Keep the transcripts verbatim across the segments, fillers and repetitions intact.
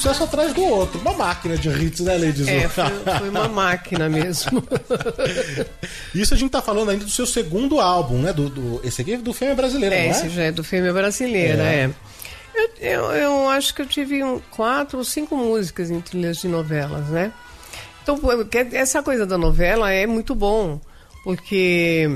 sucesso atrás do outro. Uma máquina de hits, né, Lady Zu? É, foi, foi uma máquina mesmo. Isso a gente tá falando ainda do seu segundo álbum, né? Do, do, esse aqui é do Fêmea Brasileira, é, não é? Esse já é do Fêmea Brasileira, é. é. Eu, eu, eu acho que eu tive um, quatro ou cinco músicas em trilhas de novelas, né? Então, essa coisa da novela é muito bom, porque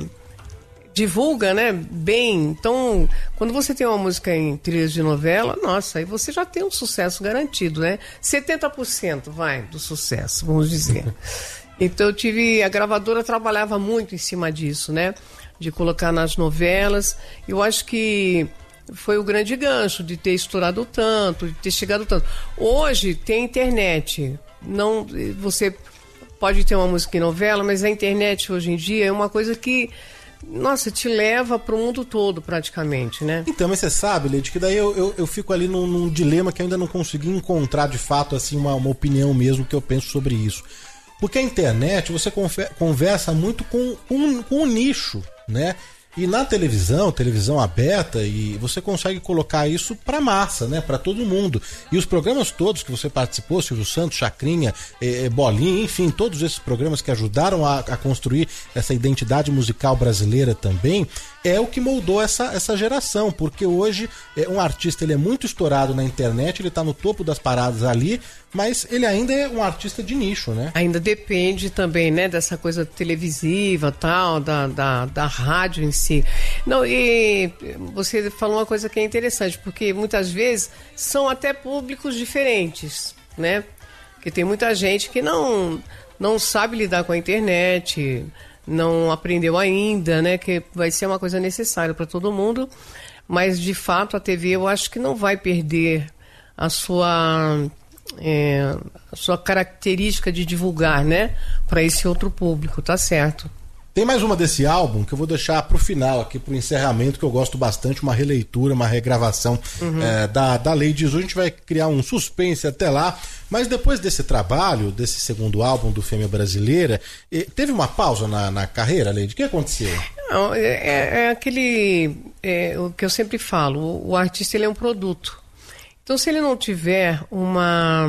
divulga, né, bem. Então, quando você tem uma música em trilhas de novela, nossa, aí você já tem um sucesso garantido, né? setenta por cento, vai, do sucesso, vamos dizer. Então, eu tive... A gravadora trabalhava muito em cima disso, né? De colocar nas novelas. Eu acho que foi o grande gancho de ter estourado tanto, de ter chegado tanto. Hoje tem internet. Não, você pode ter uma música em novela, mas a internet hoje em dia é uma coisa que, nossa, te leva para o mundo todo praticamente, né? Então, mas você sabe, Leide, que daí eu, eu, eu fico ali num, num dilema que eu ainda não consegui encontrar de fato assim uma, uma opinião mesmo que eu penso sobre isso. Porque a internet, você conversa muito com, com, com o nicho, né? E na televisão, televisão aberta, e você consegue colocar isso para massa, né? Para todo mundo. E os programas todos que você participou, Silvio Santos, Chacrinha, eh, Bolinha, enfim, todos esses programas que ajudaram a, a construir essa identidade musical brasileira também, é o que moldou essa, essa geração. Porque hoje é, um artista ele é muito estourado na internet, ele tá no topo das paradas ali, mas ele ainda é um artista de nicho, né? Ainda depende também, né, dessa coisa televisiva, tal, da, da, da rádio em si. Não, e você falou uma coisa que é interessante, porque muitas vezes são até públicos diferentes, né? Porque tem muita gente que não, não sabe lidar com a internet, não aprendeu ainda, né? Que vai ser uma coisa necessária para todo mundo, mas de fato a T V eu acho que não vai perder a sua... É, a sua característica de divulgar, né, para esse outro público, tá certo. Tem mais uma desse álbum que eu vou deixar pro final aqui, pro encerramento, que eu gosto bastante, uma releitura, uma regravação uhum. é, da, da Lady Zu. A gente vai criar um suspense até lá, mas depois desse trabalho, desse segundo álbum do Fêmea Brasileira, teve uma pausa na, na carreira, Lady? O que aconteceu? Não, é, é aquele, é, o que eu sempre falo, o, o artista ele é um produto. Então, se ele não tiver uma,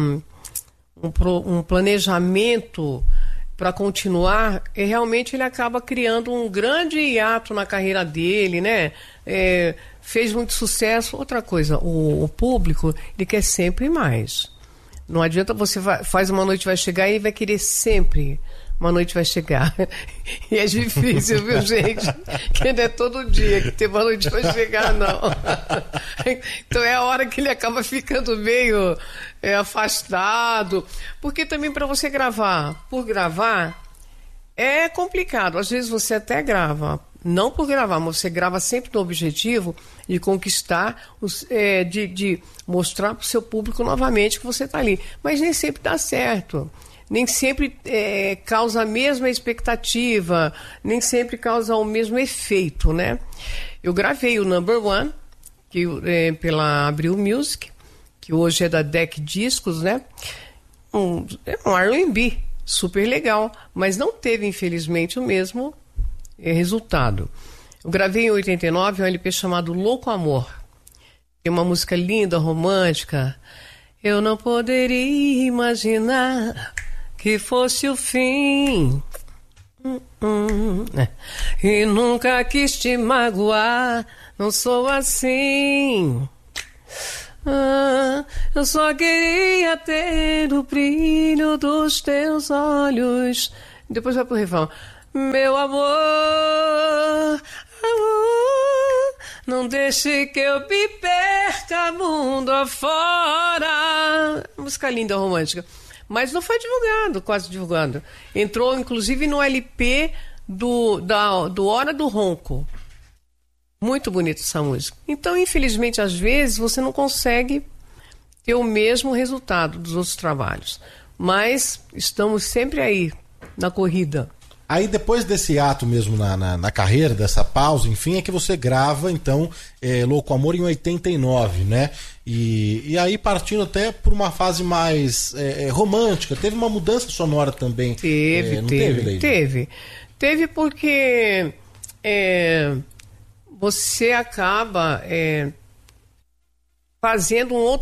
um, um planejamento para continuar, é, realmente ele acaba criando um grande hiato na carreira dele, né? É, fez muito sucesso. Outra coisa, o, o público, ele quer sempre mais. Não adianta você vai, faz uma noite, vai chegar e vai querer sempre. Uma noite vai chegar. E é difícil, viu, gente? Que não é todo dia que tem uma noite vai chegar, não. Então é a hora que ele acaba ficando meio é, afastado. Porque também para você gravar, por gravar, é complicado. Às vezes você até grava, não por gravar, mas você grava sempre no objetivo de conquistar, os, é, de, de mostrar para o seu público novamente que você está ali. Mas nem sempre dá certo. Nem sempre é, causa a mesma expectativa, nem sempre causa o mesmo efeito, né? Eu gravei o Number One, que, é, pela Abril Music, que hoje é da D E C Discos, né? Um, é um R and B, super legal, mas não teve, infelizmente, o mesmo é, resultado. Eu gravei em oitenta e nove um L P chamado Louco Amor. Tem uma música linda, romântica. Eu não poderia imaginar que fosse o fim, hum, hum, é. E nunca quis te magoar, não sou assim. Ah, eu só queria ter o brilho dos teus olhos. Depois vai pro refrão. Meu amor, amor, não deixe que eu me perca mundo afora. Música linda, romântica. Mas não foi divulgado, quase divulgado. Entrou, inclusive, no L P do, da, do Hora do Ronco. Muito bonita essa música. Então, infelizmente, às vezes, você não consegue ter o mesmo resultado dos outros trabalhos. Mas estamos sempre aí, na corrida. Aí depois desse ato mesmo na, na, na carreira, dessa pausa, enfim, é que você grava, então, é, Louco Amor em oitenta e nove, né? E, e aí partindo até por uma fase mais é, romântica, teve uma mudança sonora também. Teve, é, não teve, teve, Lady? Teve. Teve porque é, você acaba é, fazendo um outro tri-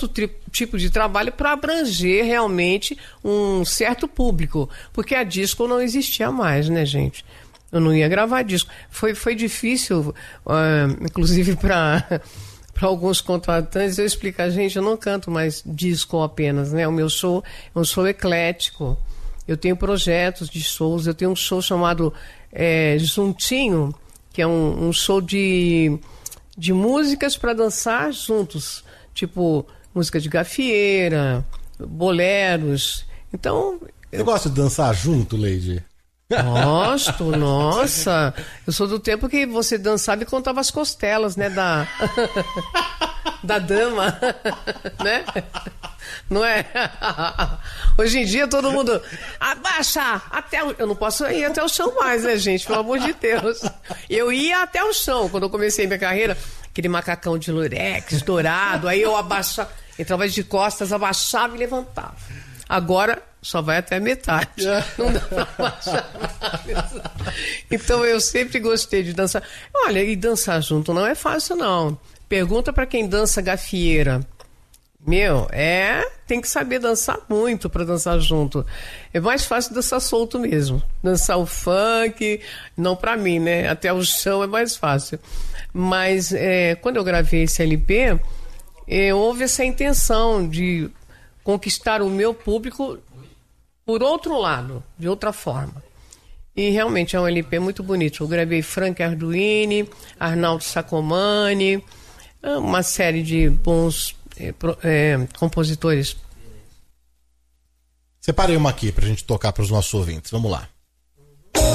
tipo de trabalho para abranger realmente um certo público, porque a disco não existia mais, né, gente? Eu não ia gravar disco. Foi, foi difícil, uh, inclusive para para alguns contratantes, eu explicar, gente, eu não canto mais disco apenas, né? O meu show é um show eclético. Eu tenho projetos de shows, eu tenho um show chamado é, Juntinho, que é um, um show de, de músicas para dançar juntos, tipo música de gafieira, boleros. Então... Você eu... gosta de dançar junto, Leide? Gosto, nossa. Eu sou do tempo que você dançava e contava as costelas, né, da da dama, né? Não é? Hoje em dia todo mundo abaixa até o... Eu não posso ir até o chão mais, né, gente? Pelo amor de Deus. Eu ia até o chão quando eu comecei minha carreira, aquele macacão de lurex dourado, aí eu abaixava, entrava de costas, abaixava e levantava. Agora só vai até a metade. Não dá pra baixar nada. Então eu sempre gostei de dançar. Olha, e dançar junto não é fácil, não. Pergunta pra quem dança gafieira. Meu, é... Tem que saber dançar muito pra dançar junto. É mais fácil dançar solto mesmo. Dançar o funk, não pra mim, né? Até o chão é mais fácil. Mas é, quando eu gravei esse L P, é, houve essa intenção de conquistar o meu público por outro lado, de outra forma. E realmente é um L P muito bonito. Eu gravei Frank Arduini, Arnaldo Sacomani, uma série de bons é, é, compositores. Separei uma aqui pra gente tocar pros nossos ouvintes. Vamos lá.